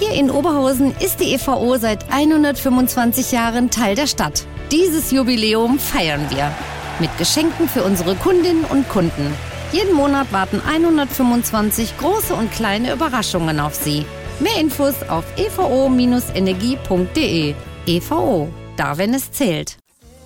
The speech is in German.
Hier in Oberhausen ist die EVO seit 125 Jahren Teil der Stadt. Dieses Jubiläum feiern wir mit Geschenken für unsere Kundinnen und Kunden. Jeden Monat warten 125 große und kleine Überraschungen auf Sie. Mehr Infos auf evo-energie.de. EVO, da wenn es zählt.